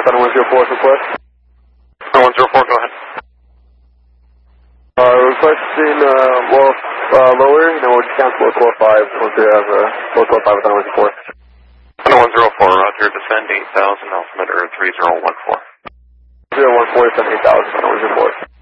104 request. 104, go ahead. Requesting, lower, and then we'll just cancel local 5 once we have local 5 with 104. 104, roger, descend 8,000, altimeter 3014. 014, descend 8,000, 104.